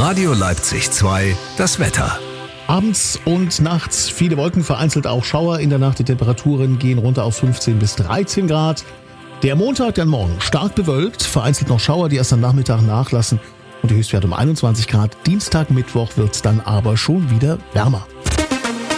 Radio Leipzig 2, das Wetter. Abends und nachts viele Wolken, vereinzelt auch Schauer. In der Nacht die Temperaturen gehen runter auf 15 bis 13 Grad. Der Montag, dann morgen stark bewölkt, vereinzelt noch Schauer, die erst am Nachmittag nachlassen. Und die Höchstwerte um 21 Grad. Dienstag, Mittwoch wird's dann aber schon wieder wärmer.